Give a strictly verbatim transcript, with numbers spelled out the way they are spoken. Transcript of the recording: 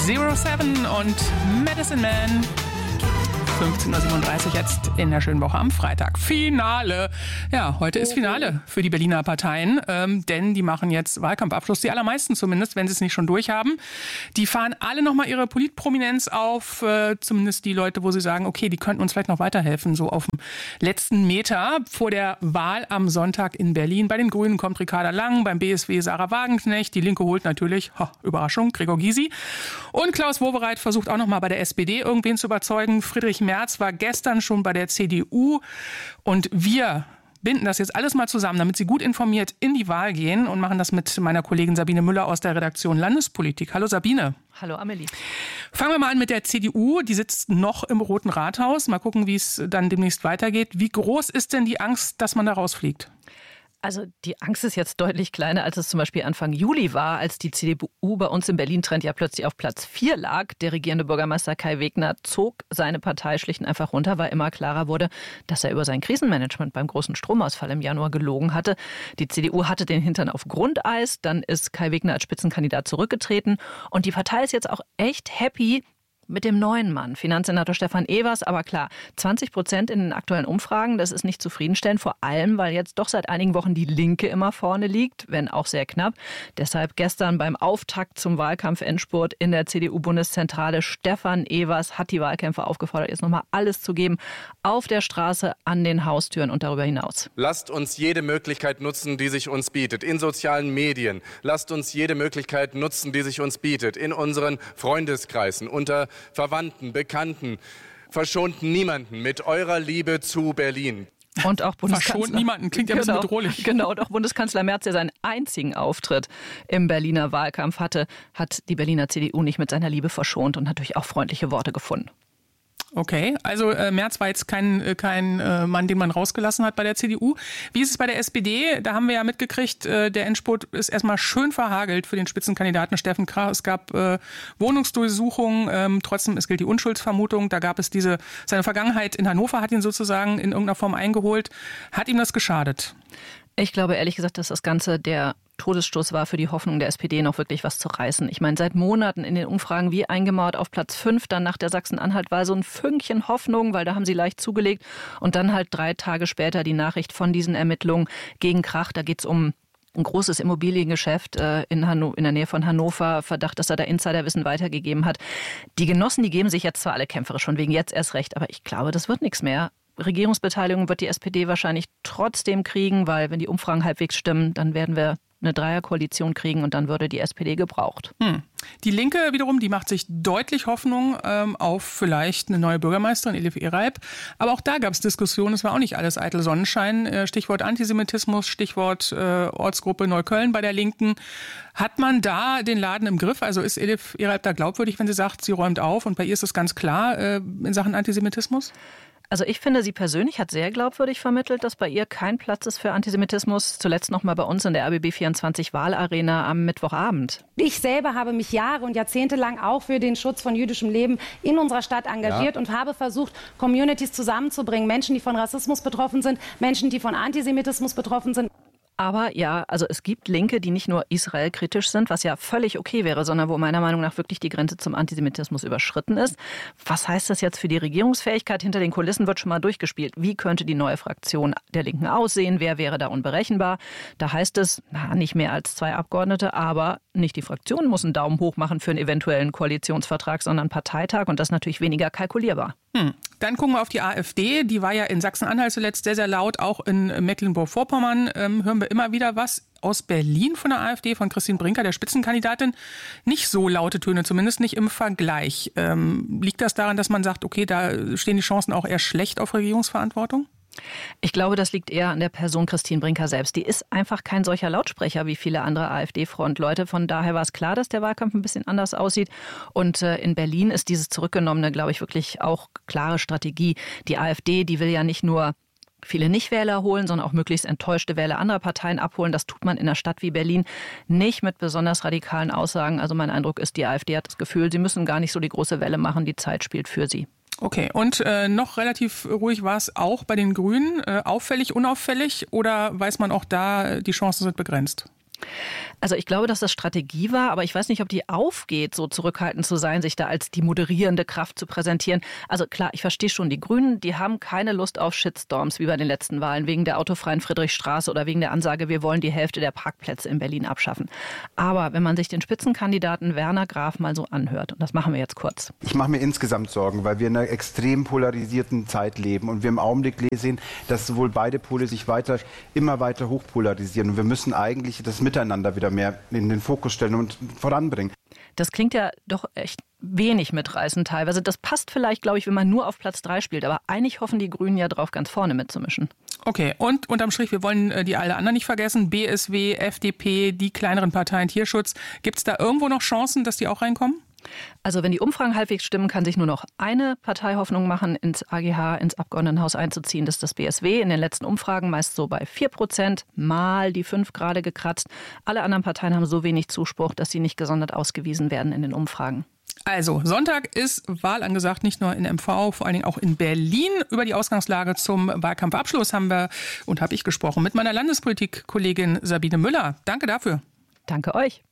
Zero Seven und Medicine Man. fünfzehn Uhr siebenunddreißig jetzt in der schönen Woche am Freitag. Finale. Ja, heute ist Finale für die Berliner Parteien, ähm, denn die machen jetzt Wahlkampfabschluss. Die allermeisten zumindest, wenn sie es nicht schon durchhaben. Die fahren alle nochmal ihre Politprominenz auf, äh, zumindest die Leute, wo sie sagen, okay, die könnten uns vielleicht noch weiterhelfen, so auf dem letzten Meter vor der Wahl am Sonntag in Berlin. Bei den Grünen kommt Ricarda Lang, beim B S W Sarah Wagenknecht, die Linke holt natürlich, ha, Überraschung, Gregor Gysi. Und Klaus Wowereit versucht auch nochmal bei der S P D irgendwen zu überzeugen. Friedrich Merz war gestern schon bei der C D U und wir binden das jetzt alles mal zusammen, damit Sie gut informiert in die Wahl gehen und machen das mit meiner Kollegin Sabine Müller aus der Redaktion Landespolitik. Hallo Sabine. Hallo Amelie. Fangen wir mal an mit der C D U. Die sitzt noch im Roten Rathaus. Mal gucken, wie es dann demnächst weitergeht. Wie groß ist denn die Angst, dass man da rausfliegt? Also die Angst ist jetzt deutlich kleiner, als es zum Beispiel Anfang Juli war, als die C D U bei uns im Berlin-Trend ja plötzlich auf Platz vier lag. Der regierende Bürgermeister Kai Wegner zog seine Partei schlicht und einfach runter, weil immer klarer wurde, dass er über sein Krisenmanagement beim großen Stromausfall im Januar gelogen hatte. Die C D U hatte den Hintern auf Grundeis, dann ist Kai Wegner als Spitzenkandidat zurückgetreten und die Partei ist jetzt auch echt happy mit dem neuen Mann, Finanzsenator Stefan Evers. Aber klar, zwanzig Prozent in den aktuellen Umfragen, das ist nicht zufriedenstellend. Vor allem, weil jetzt doch seit einigen Wochen die Linke immer vorne liegt, wenn auch sehr knapp. Deshalb gestern beim Auftakt zum Wahlkampf-Endspurt in der C D U-Bundeszentrale Stefan Evers hat die Wahlkämpfer aufgefordert, jetzt nochmal alles zu geben. Auf der Straße, an den Haustüren und darüber hinaus. Lasst uns jede Möglichkeit nutzen, die sich uns bietet. In sozialen Medien. Lasst uns jede Möglichkeit nutzen, die sich uns bietet. In unseren Freundeskreisen, unter Verwandten, Bekannten, verschont niemanden mit eurer Liebe zu Berlin. Und auch Bundeskanzler. Verschont niemanden, klingt ja ein bisschen genau, bedrohlich. Genau, und auch Bundeskanzler Merz, der seinen einzigen Auftritt im Berliner Wahlkampf hatte, hat die Berliner C D U nicht mit seiner Liebe verschont und natürlich auch freundliche Worte gefunden. Okay, also äh, Merz war jetzt kein, äh, kein äh, Mann, den man rausgelassen hat bei der C D U. Wie ist es bei der S P D? Da haben wir ja mitgekriegt, äh, der Endspurt ist erstmal schön verhagelt für den Spitzenkandidaten Steffen Krach. Es gab äh, Wohnungsdurchsuchungen, ähm, trotzdem, es gilt die Unschuldsvermutung. Da gab es diese, seine Vergangenheit in Hannover hat ihn sozusagen in irgendeiner Form eingeholt. Hat ihm das geschadet? Ich glaube ehrlich gesagt, dass das Ganze der Todesstoß war für die Hoffnung der S P D, noch wirklich was zu reißen. Ich meine, seit Monaten in den Umfragen wie eingemauert auf Platz fünf, dann nach der Sachsen-Anhalt-Wahl so ein Fünkchen Hoffnung, weil da haben sie leicht zugelegt. Und dann halt drei Tage später die Nachricht von diesen Ermittlungen gegen Krach. Da geht es um ein großes Immobiliengeschäft äh, in, Hanno- in der Nähe von Hannover, Verdacht, dass er da Insiderwissen weitergegeben hat. Die Genossen, die geben sich jetzt zwar alle kämpferisch, von wegen jetzt erst recht, aber ich glaube, das wird nichts mehr. Regierungsbeteiligung wird die S P D wahrscheinlich trotzdem kriegen, weil wenn die Umfragen halbwegs stimmen, dann werden wir eine Dreierkoalition kriegen und dann würde die S P D gebraucht. Hm. Die Linke wiederum, die macht sich deutlich Hoffnung ähm, auf vielleicht eine neue Bürgermeisterin, Elif Ereib. Aber auch da gab es Diskussionen, es war auch nicht alles eitel Sonnenschein. Äh, Stichwort Antisemitismus, Stichwort äh, Ortsgruppe Neukölln bei der Linken. Hat man da den Laden im Griff? Also ist Elif Ereib da glaubwürdig, wenn sie sagt, sie räumt auf und bei ihr ist es ganz klar äh, in Sachen Antisemitismus? Also ich finde, sie persönlich hat sehr glaubwürdig vermittelt, dass bei ihr kein Platz ist für Antisemitismus. Zuletzt noch mal bei uns in der R B B vierundzwanzig Wahlarena am Mittwochabend. Ich selber habe mich Jahre und Jahrzehnte lang auch für den Schutz von jüdischem Leben in unserer Stadt engagiert ja. und habe versucht, Communities zusammenzubringen. Menschen, die von Rassismus betroffen sind, Menschen, die von Antisemitismus betroffen sind. Aber ja, also es gibt Linke, die nicht nur israelkritisch sind, was ja völlig okay wäre, sondern wo meiner Meinung nach wirklich die Grenze zum Antisemitismus überschritten ist. Was heißt das jetzt für die Regierungsfähigkeit? Hinter den Kulissen wird schon mal durchgespielt. Wie könnte die neue Fraktion der Linken aussehen? Wer wäre da unberechenbar? Da heißt es, na, nicht mehr als zwei Abgeordnete, aber nicht die Fraktion muss einen Daumen hoch machen für einen eventuellen Koalitionsvertrag, sondern Parteitag und das natürlich weniger kalkulierbar. Hm. Dann gucken wir auf die AfD. Die war ja in Sachsen-Anhalt zuletzt sehr, sehr laut. Auch in Mecklenburg-Vorpommern ähm, hören wir immer wieder was. Aus Berlin von der AfD, von Christine Brinker, der Spitzenkandidatin, nicht so laute Töne, zumindest nicht im Vergleich. Ähm, liegt das daran, dass man sagt, okay, da stehen die Chancen auch eher schlecht auf Regierungsverantwortung? Ich glaube, das liegt eher an der Person Christine Brinker selbst. Die ist einfach kein solcher Lautsprecher wie viele andere AfD-Frontleute. Von daher war es klar, dass der Wahlkampf ein bisschen anders aussieht. Und äh, in Berlin ist dieses Zurückgenommene, glaube ich, wirklich auch klare Strategie. Die AfD, die will ja nicht nur viele Nichtwähler holen, sondern auch möglichst enttäuschte Wähler anderer Parteien abholen. Das tut man in einer Stadt wie Berlin nicht mit besonders radikalen Aussagen. Also mein Eindruck ist, die AfD hat das Gefühl, sie müssen gar nicht so die große Welle machen. Die Zeit spielt für sie. Okay, und äh, noch relativ ruhig war es auch bei den Grünen. Äh, auffällig, unauffällig oder weiß man auch da, die Chancen sind begrenzt? Also ich glaube, dass das Strategie war, aber ich weiß nicht, ob die aufgeht, so zurückhaltend zu sein, sich da als die moderierende Kraft zu präsentieren. Also klar, ich verstehe schon, die Grünen, die haben keine Lust auf Shitstorms wie bei den letzten Wahlen, wegen der autofreien Friedrichstraße oder wegen der Ansage, wir wollen die Hälfte der Parkplätze in Berlin abschaffen. Aber wenn man sich den Spitzenkandidaten Werner Graf mal so anhört, und das machen wir jetzt kurz. Ich mache mir insgesamt Sorgen, weil wir in einer extrem polarisierten Zeit leben und wir im Augenblick sehen, dass sowohl beide Pole sich weiter, immer weiter hochpolarisieren. Und wir müssen eigentlich das Miteinander wieder mehr in den Fokus stellen und voranbringen. Das klingt ja doch echt wenig mitreißend teilweise. Das passt vielleicht, glaube ich, wenn man nur auf Platz drei spielt. Aber eigentlich hoffen die Grünen ja drauf, ganz vorne mitzumischen. Okay, und unterm Strich, wir wollen die alle anderen nicht vergessen. B S W, F D P, die kleineren Parteien, Tierschutz. Gibt es da irgendwo noch Chancen, dass die auch reinkommen? Also wenn die Umfragen halbwegs stimmen, kann sich nur noch eine Partei Hoffnung machen, ins A G H, ins Abgeordnetenhaus einzuziehen. Das ist das B S W. In den letzten Umfragen meist so bei vier Prozent, mal die fünf gerade gekratzt. Alle anderen Parteien haben so wenig Zuspruch, dass sie nicht gesondert ausgewiesen werden in den Umfragen. Also, Sonntag ist Wahl angesagt, nicht nur in M V, vor allen Dingen auch in Berlin. Über die Ausgangslage zum Wahlkampfabschluss haben wir und habe ich gesprochen mit meiner Landespolitik-Kollegin Sabine Müller. Danke dafür. Danke euch.